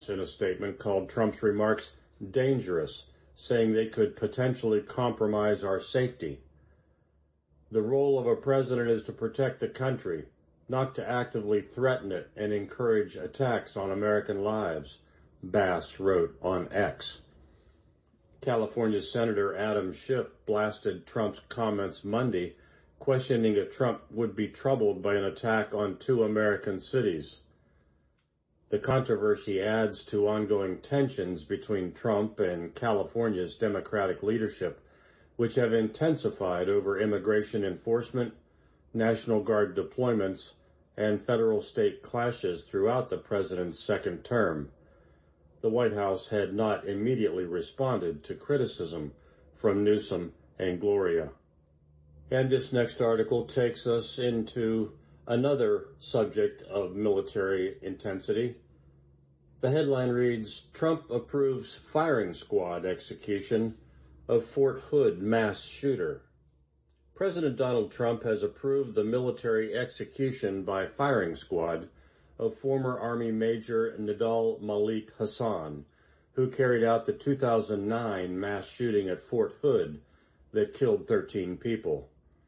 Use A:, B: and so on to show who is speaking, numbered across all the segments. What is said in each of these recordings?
A: in a statement called Trump's remarks dangerous, saying they could potentially compromise our safety. The role of a president is to protect the country, not to actively threaten it and encourage attacks on American lives, Bass wrote on X. California Senator Adam Schiff blasted Trump's comments Monday, questioning if Trump would be troubled by an attack on two American cities. The controversy adds to ongoing tensions between Trump and California's Democratic leadership, which have intensified over immigration enforcement, National Guard deployments, and federal-state clashes throughout the president's second term. The White House had not immediately responded to criticism from Newsom and Gloria. And this next article takes us into another subject of military intensity. The headline reads, Trump approves firing squad execution of Fort Hood mass shooter. President Donald Trump has approved the military execution by firing squad of former Army Major Nidal Malik Hasan, who carried out the 2009 mass shooting at Fort Hood that killed 13 people.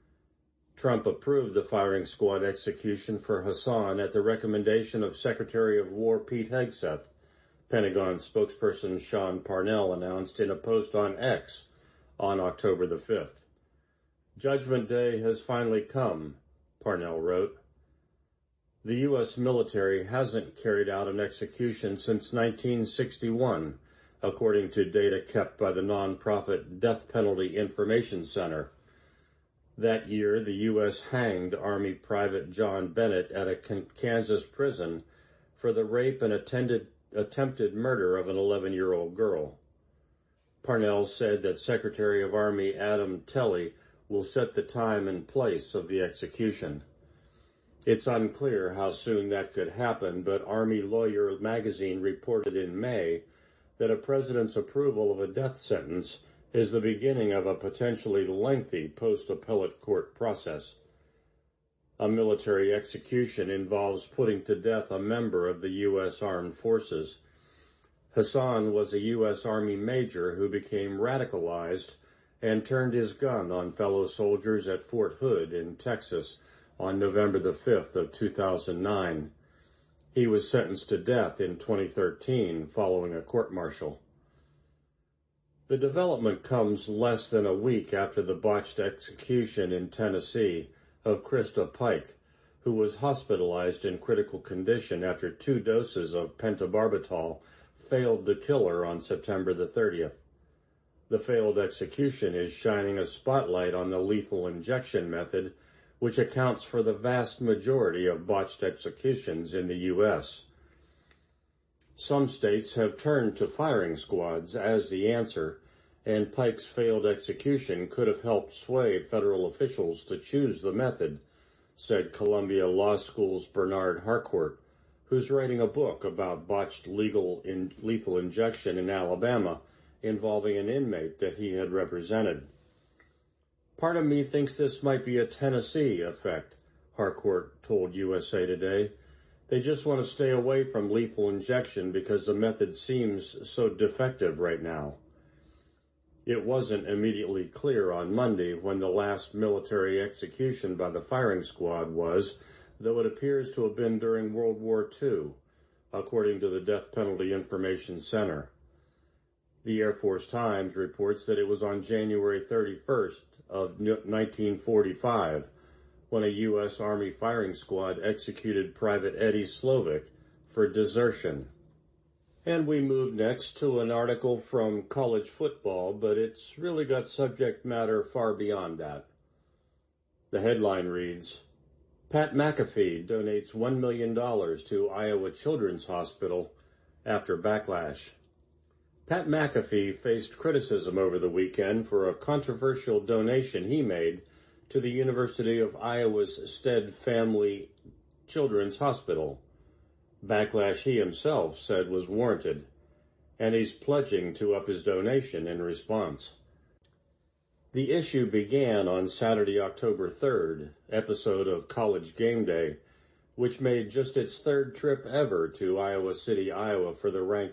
A: Trump approved the firing squad execution for Hasan at the recommendation of Secretary of War Pete Hegseth, Pentagon spokesperson Sean Parnell announced in a post on X on October the 5th. Judgment Day has finally come, Parnell wrote. The U.S. military hasn't carried out an execution since 1961, according to data kept by the nonprofit Death Penalty Information Center. That year, the U.S. hanged Army Private John Bennett at a Kansas prison for the rape and attempted murder of an 11-year-old girl. Parnell said that Secretary of Army Adam Telley will set the time and place of the execution. It's unclear how soon that could happen, but Army Lawyer magazine reported in May that a president's approval of a death sentence is the beginning of a potentially lengthy post-appellate court process. A military execution involves putting to death a member of the U.S. Armed Forces. Hasan was a U.S. Army major who became radicalized and turned his gun on fellow soldiers at Fort Hood in Texas on November the 5th of 2009. He was sentenced to death in 2013 following a court-martial. The development comes less than a week after the botched execution in Tennessee of Krista Pike, who was hospitalized in critical condition after 2 doses of pentobarbital failed to kill her on September the 30th. The failed execution is shining a spotlight on the lethal injection method, which accounts for the vast majority of botched executions in the U.S. Some states have turned to firing squads as the answer, and Pike's failed execution could have helped sway federal officials to choose the method, said Columbia Law School's Bernard Harcourt, who's writing a book about botched lethal injection in Alabama involving an inmate that he had represented. Part of me thinks this might be a Tennessee effect, Harcourt told USA Today. They just want to stay away from lethal injection because the method seems so defective right now. It wasn't immediately clear on Monday when the last military execution by the firing squad was, though it appears to have been during World War II, according to the Death Penalty Information Center. The Air Force Times reports that it was on January 31st of 1945 when a U.S. Army firing squad executed Private Eddie Slovic for desertion. And we move next to an article from college football, but it's really got subject matter far beyond that. The headline reads, Pat McAfee donates $1 million to Iowa Children's Hospital after backlash. Pat McAfee faced criticism over the weekend for a controversial donation he made to the University of Iowa's Stead Family Children's Hospital. Backlash he himself said was warranted, and he's pledging to up his donation in response. The issue began on Saturday, October 3rd, episode of College Game Day, which made just its third trip ever to Iowa City, Iowa for the ranked